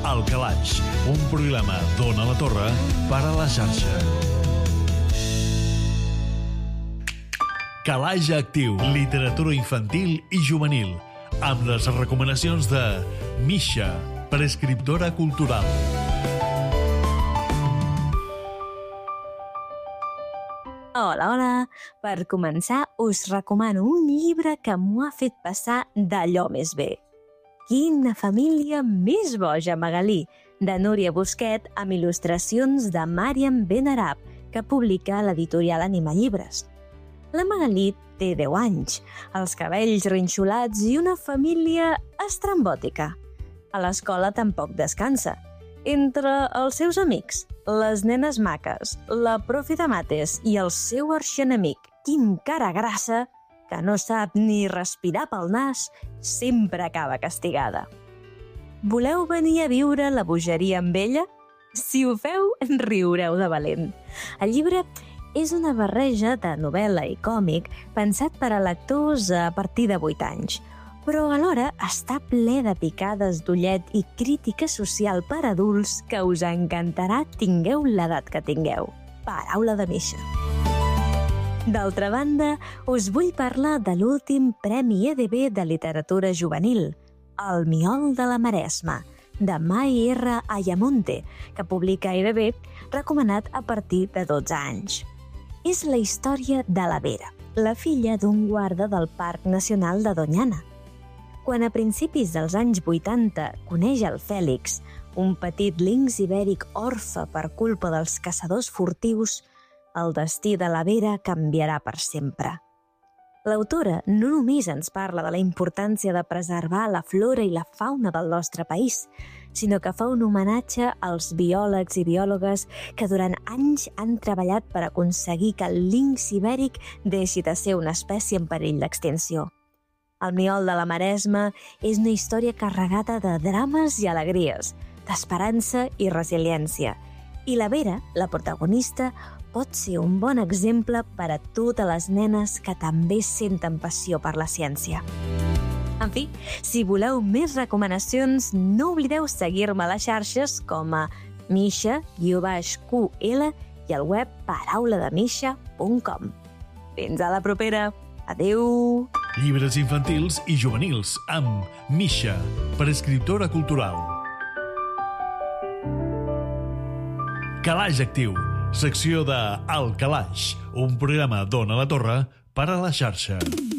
El Calaix, un programa d'Ona la Torre per a la xarxa. Calaix Actiu, literatura infantil i juvenil, amb les recomanacions de Misha, prescriptora cultural. Hola, hola! Per començar, us recomano un llibre que m'ho ha fet passar d'allò més bé. Quina família més boja, Magalí, de Núria Busquet, amb il·lustracions de Màriam Benarab, que publica l'editorial Anima Llibres. La Magalí té 10 anys, els cabells rinxolats i una família estrambòtica. A l'escola tampoc descansa. Entre els seus amics, les nenes maques, la profe de mates i el seu arxienemic, Quim Caragrassa, que no sap ni respirar pel nas, sempre acaba castigada. Voleu venir a viure la bogeria amb ella? Si ho feu, riureu de valent. El llibre és una barreja de novel·la i còmic pensat per a lectors a partir de 8 anys, però alhora està ple de picades d'ullet i crítica social per adults que us encantarà tingueu l'edat que tingueu. Paraula de Misha. D'altra banda, us vull parlar de l'últim Premi EDB de literatura juvenil, El miol de la Maresma, de Mai R. Ayamonte, que publica EDB, recomanat a partir de 12 anys. És la història de la Vera, la filla d'un guarda del Parc Nacional de Doñana. Quan a principis dels anys 80 coneix el Fèlix, un petit linx ibèric orfe per culpa dels caçadors furtius, el destí de la Vera canviarà per sempre. L'autora no només ens parla de la importància de preservar la flora i la fauna del nostre país, sinó que fa un homenatge als biòlegs i biòlogues que durant anys han treballat per aconseguir que el linx ibèric deixi de ser una espècie en perill d'extinció. El miol de la Maresma és una història carregada de drames i alegries, d'esperança i resiliència. I la Vera, la protagonista, pot ser un bon exemple per a totes les nenes que també senten passió per la ciència. En fi, si voleu més recomanacions, no oblideu seguir-me a les xarxes com a Misha_QL i al web parauladamisha.com. Fins a la propera! Adéu! Llibres infantils i juvenils amb Misha, prescriptora cultural. Calaix Actiu, secció de El Calaix, un programa d'Ona la Torre per a la xarxa.